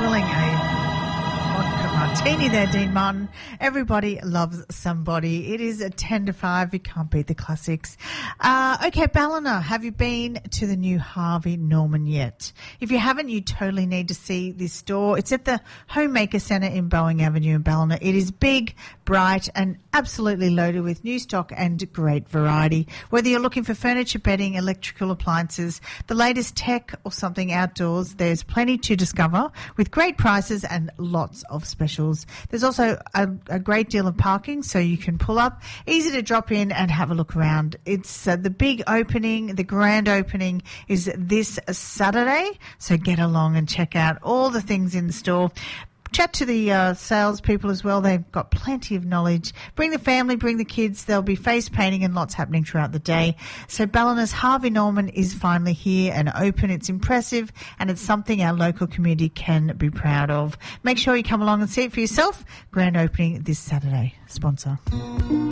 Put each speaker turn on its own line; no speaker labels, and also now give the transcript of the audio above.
swilling a vodka martini there, Dean Martin. Everybody loves somebody. It is at 10 to 5. You can't beat the classics. Okay, Ballina, have you been to the new Harvey Norman yet? If you haven't, you totally need to see this store. It's at the Homemaker Centre in Boeing Avenue in Ballina. It is big, bright, and absolutely loaded with new stock and great variety. Whether you're looking for furniture, bedding, electrical appliances, the latest tech, or something outdoors, there's plenty to discover with great prices and lots of specials. There's also a great deal of parking, so you can pull up, easy to drop in and have a look around. It's the big opening, the grand opening is this Saturday, so get along and check out all the things in the store. Chat to the salespeople as well. They've got plenty of knowledge. Bring the family, bring the kids. There'll be face painting and lots happening throughout the day. So Ballina's Harvey Norman is finally here and open. It's impressive and it's something our local community can be proud of. Make sure you come along and see it for yourself. Grand opening this Saturday. Sponsor.